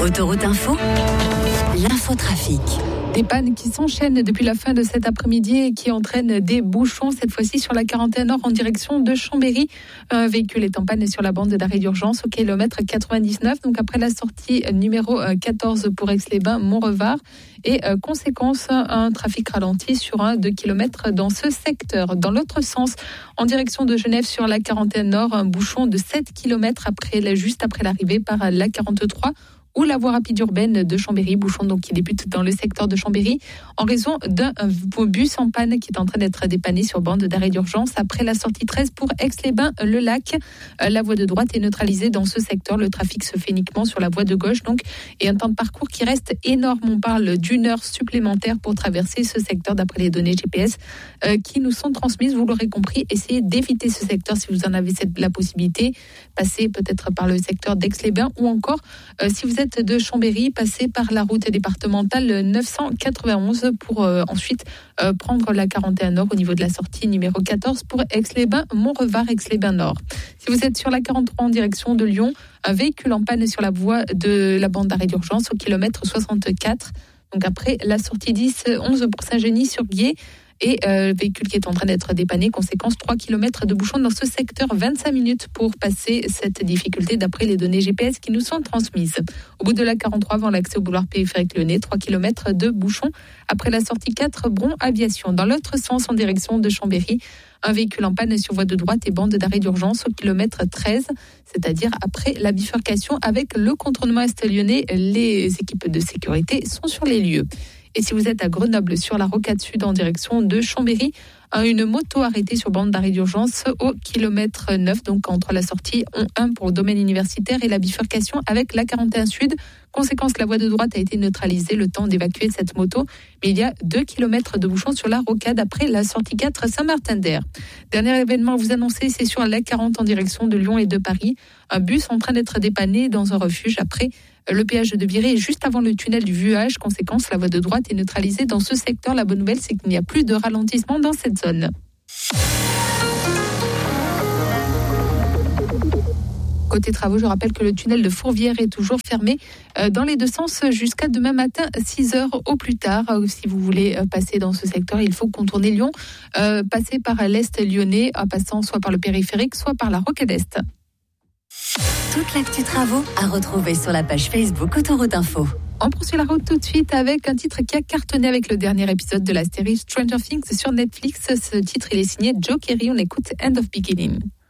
Autoroute Info, l'infotrafic. Des pannes qui s'enchaînent depuis la fin de cet après-midi et qui entraînent des bouchons, cette fois-ci sur la 41 Nord en direction de Chambéry. Un véhicule est en panne sur la bande d'arrêt d'urgence au kilomètre 99, donc après la sortie numéro 14 pour Aix-les-Bains, Montrevard. Et conséquence, un trafic ralenti sur 2 km dans ce secteur. Dans l'autre sens, en direction de Genève sur la 41 Nord, un bouchon de 7 km juste après l'arrivée par la 43. Ou la voie rapide urbaine de Chambéry, bouchon donc qui débute dans le secteur de Chambéry en raison d'un bus en panne qui est en train d'être dépanné sur bande d'arrêt d'urgence après la sortie 13 pour Aix-les-Bains, le lac. La voie de droite est neutralisée dans ce secteur. Le trafic se fait uniquement sur la voie de gauche donc, et un temps de parcours qui reste énorme. On parle d'une heure supplémentaire pour traverser ce secteur d'après les données GPS qui nous sont transmises. Vous l'aurez compris, essayez d'éviter ce secteur si vous en avez la possibilité. Passez peut-être par le secteur d'Aix-les-Bains ou encore si vous êtes de Chambéry, passez par la route départementale 991 pour ensuite prendre la 41 Nord au niveau de la sortie numéro 14 pour Aix-les-Bains, Montrevard, Aix-les-Bains Nord. Si vous êtes sur la 43 en direction de Lyon, un véhicule en panne sur la voie de la bande d'arrêt d'urgence au kilomètre 64. Donc après la sortie 10-11 pour Saint-Genis-sur-Guiers. Et véhicule qui est en train d'être dépanné. Conséquence, 3 km de bouchon dans ce secteur, 25 minutes pour passer cette difficulté d'après les données GPS qui nous sont transmises. Au bout de la 43, avant l'accès au boulevard périphérique Lyonnais, 3 km de bouchon après la sortie 4, Bron Aviation. Dans l'autre sens, en direction de Chambéry, un véhicule en panne sur voie de droite et bande d'arrêt d'urgence au kilomètre 13, c'est-à-dire après la bifurcation avec le contournement est lyonnais. Les équipes de sécurité sont sur les lieux. Et si vous êtes à Grenoble, sur la rocade sud en direction de Chambéry, une moto arrêtée sur bande d'arrêt d'urgence au kilomètre 9, donc entre la sortie 1 pour le domaine universitaire et la bifurcation avec la 41 Sud. Conséquence, la voie de droite a été neutralisée, le temps d'évacuer cette moto. Mais il y a 2 km de bouchons sur la rocade après la sortie 4 Saint-Martin-d'Air. Dernier événement à vous annoncer, c'est sur la 40 en direction de Lyon et de Paris. Un bus en train d'être dépanné dans un refuge après le péage de Viré, juste avant le tunnel du Vuage. Conséquence, la voie de droite est neutralisée dans ce secteur. La bonne nouvelle, c'est qu'il n'y a plus de ralentissement dans cette zone. Côté travaux, je rappelle que le tunnel de Fourvière est toujours fermé dans les deux sens jusqu'à demain matin, 6h au plus tard. Si vous voulez passer dans ce secteur, il faut contourner Lyon, passer par l'Est lyonnais, en passant soit par le périphérique, soit par la rocade Est. Toute l'actu travaux à retrouver sur la page Facebook Autoroute Info. On poursuit la route tout de suite avec un titre qui a cartonné avec le dernier épisode de la série Stranger Things sur Netflix. Ce titre, il est signé Joe Kerry. On écoute End of Beginning.